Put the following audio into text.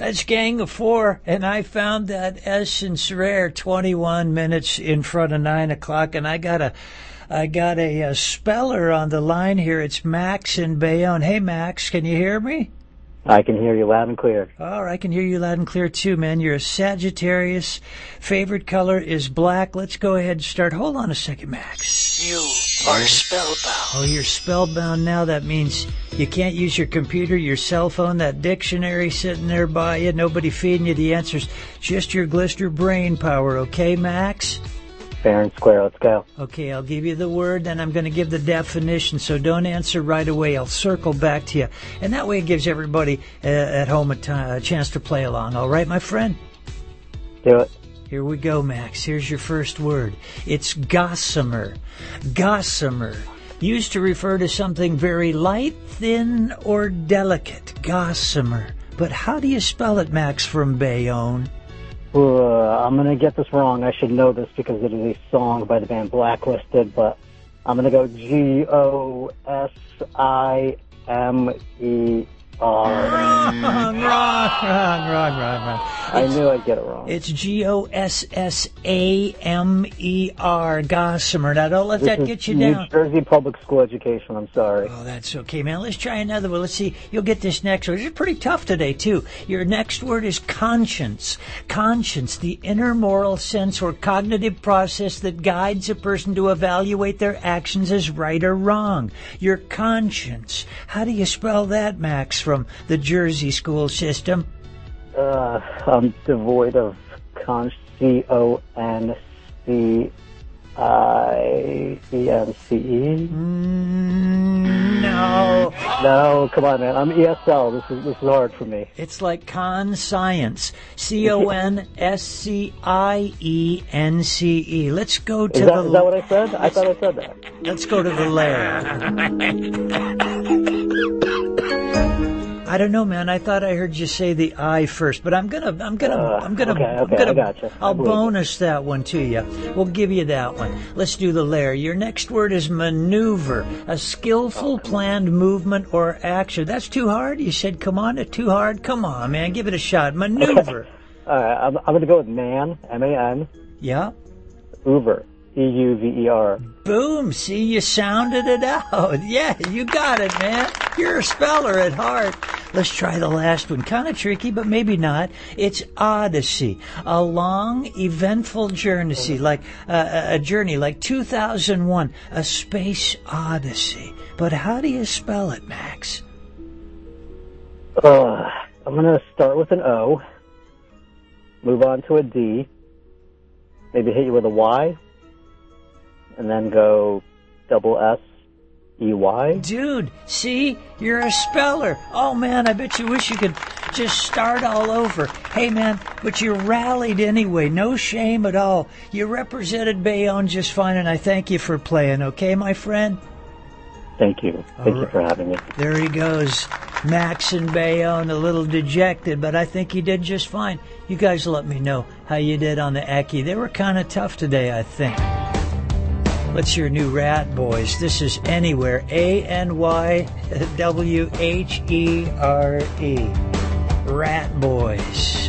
That's Gang of Four, and I found that Essence Rare 21 minutes in front of 9 o'clock, and I got a speller on the line here. It's Max in Bayonne. Hey, Max, can you hear me? I can hear you loud and clear. All right, I can hear you loud and clear too, man. You're a Sagittarius. Favorite color is black. Let's go ahead and start. Hold on a second, Max. You are spellbound. Oh, you're spellbound now. That means you can't use your computer, your cell phone, that dictionary sitting there by you, nobody feeding you the answers. Just your glister brain power, okay, Max? Fair and square, let's go. Okay, I'll give you the word, then I'm going to give the definition, so don't answer right away. I'll circle back to you. And that way it gives everybody at home a chance to play along. All right, my friend? Do it. Here we go, Max. Here's your first word. It's gossamer. Gossamer. Used to refer to something very light, thin, or delicate. Gossamer. But how do you spell it, Max, from Bayonne? I'm going to get this wrong. I should know this because it is a song by the band Blacklisted, but I'm going to go Gossimere. Wrong. I knew I'd get it wrong. It's Gossamer, gossamer. Now, don't let that get you down. New Jersey public school education, I'm sorry. Oh, that's okay, man. Let's try another one. Let's see. You'll get this next word. It's pretty tough today, too. Your next word is conscience. Conscience, the inner moral sense or cognitive process that guides a person to evaluate their actions as right or wrong. Your conscience. How do you spell that, Max, from the Jersey school system? I'm devoid of CONCIENCE. No. No, come on, man. I'm ESL. This is hard for me. It's like conscience. CONSCIENCE. Let's go to Is that what I said? I thought I said that. Let's go to the lair. I don't know, man. I thought I heard you say the I first, but I'm gonna. Okay, I gotcha. I'll bonus that one to you. We'll give you that one. Let's do the lair. Your next word is maneuver, a skillful planned movement or action. That's too hard. You said, come on, too hard. Come on, man. Give it a shot. Maneuver. All right, I'm gonna go with man. MAN. Yeah. Uver. EUVER. Boom. See, you sounded it out. Yeah, you got it, man. You're a speller at heart. Let's try the last one. Kind of tricky, but maybe not. It's odyssey. A long, eventful journey, like a journey, like 2001, a space odyssey. But how do you spell it, Max? I'm going to start with an O, move on to a D, maybe hit you with a Y, and then go SSEY. Dude, see? You're a speller. Oh, man, I bet you wish you could just start all over. Hey, man, but you rallied anyway. No shame at all. You represented Bayonne just fine, and I thank you for playing, okay, my friend? Thank you. Thank you for having me. There he goes. Max and Bayonne, a little dejected, but I think he did just fine. You guys let me know how you did on the Eki. They were kind of tough today, I think. Let's hear new Rat Boys. This is Anywhere. ANYWHERE. Rat Boys.